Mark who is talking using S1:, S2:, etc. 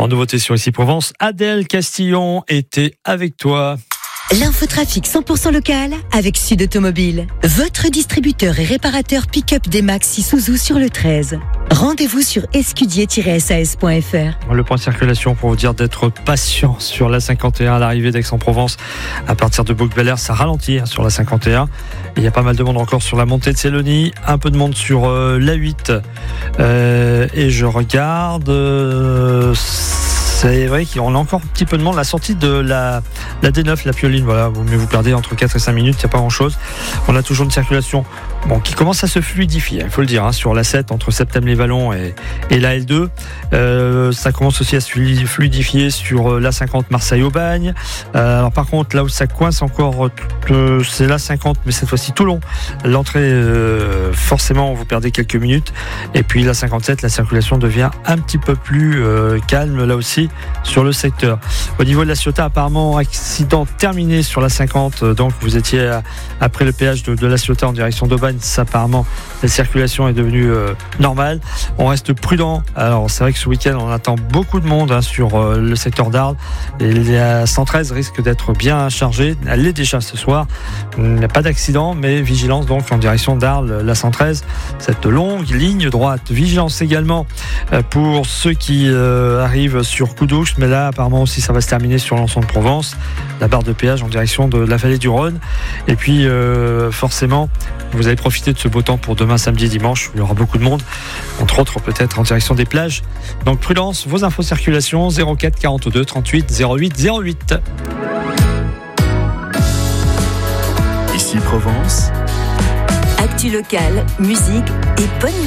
S1: nouveauté sur Ici Provence, Adèle Castillon était avec toi.
S2: L'infotrafic 100% local avec Sud Automobile. Votre distributeur et réparateur pick-up D-Max Isuzu sur le 13. Rendez-vous sur escudier-sas.fr.
S1: Le point de circulation pour vous dire d'être patient sur la 51 à l'arrivée d'Aix-en-Provence. À partir de Bouc-Bel-Air, ça ralentit sur la 51. Et il y a pas mal de monde encore sur la montée de Sélonie. Un peu de monde sur la 8. Et je regarde... c'est vrai qu'on a encore un petit peu de monde. La sortie de la D9, la Pioline, voilà, mais vous perdez entre 4 et 5 minutes, il n'y a pas grand-chose. On a toujours une circulation qui commence à se fluidifier, il faut le dire, sur la 7, entre Septem-les-Vallons et la L2. Ça commence aussi à se fluidifier sur la 50 Marseille-Aubagne. Alors par contre, là où ça coince encore, c'est la 50, mais cette fois-ci Toulon. L'entrée, forcément, vous perdez quelques minutes. Et puis la 57, la circulation devient un petit peu plus calme, là aussi, sur le secteur. Au niveau de la Ciotat, apparemment, accident terminé sur la 50. Donc vous étiez après le péage de la Ciotat en direction d'Aubagne. Ça, apparemment, la circulation est devenue normale. On reste prudent. Alors c'est vrai que ce week-end, on attend beaucoup de monde sur le secteur d'Arles. Et la 113 risque d'être bien chargée. Elle l'est déjà ce soir. Il n'y a pas d'accident, mais vigilance donc en direction d'Arles, la 113. Cette longue ligne droite. Vigilance également pour ceux qui arrivent sur Coudouche, mais là apparemment aussi ça va se terminer sur l'ensemble de Provence, la barre de péage en direction de la vallée du Rhône. Et puis forcément vous allez profiter de ce beau temps pour demain, samedi et dimanche. Il y aura beaucoup de monde, entre autres peut-être en direction des plages. Donc prudence, vos infos circulation 04 42 38 08 08.
S3: Ici Provence.
S2: Actu local, musique et bonne